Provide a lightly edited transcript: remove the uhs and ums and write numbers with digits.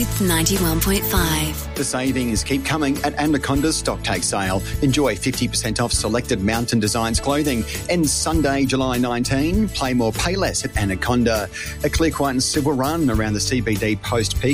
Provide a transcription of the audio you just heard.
Youth 91.5. The savings keep coming at Anaconda's Stocktake sale. Enjoy 50% off selected Mountain Designs clothing. Ends Sunday, July 19. Play more, pay less at Anaconda. A clear, quiet and civil run around the CBD post-peak